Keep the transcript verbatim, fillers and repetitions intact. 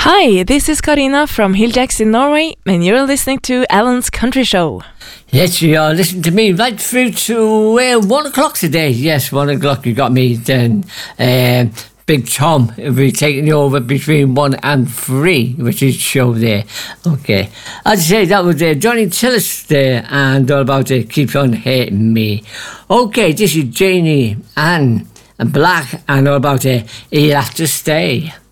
Hi, this is Karina from Hilljacks in Norway, and you're listening to Alan's Country Show. Yes, you are listening to me right through to uh, one o'clock today. Yes, one o'clock you got me then. Um, Big Tom will be taking you over between one and three, which is show there. Okay. As I say, that was uh, Johnny Tillis there, and all about it, Keeps On Hating Me. Okay, this is Janie Ann and Black, and all about it, He'll Have to Stay.